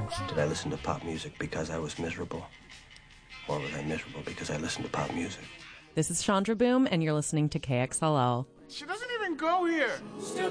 Did I listen to pop music because I was miserable? Or was I miserable because I listened to pop music? This is Chandra Boom, and you're listening to KXLL. She doesn't even go here.